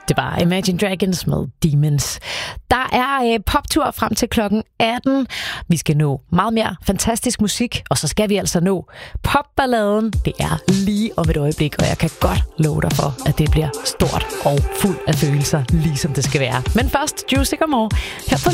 Det var Imagine Dragons med Demons. Der er poptur frem til klokken 18. Vi skal nå meget mere fantastisk musik, og så skal vi altså nå popballaden. Det er lige om et øjeblik, og jeg kan godt love dig for, at det bliver stort og fuld af følelser, ligesom det skal være. Men først, Juicy Gilmore her på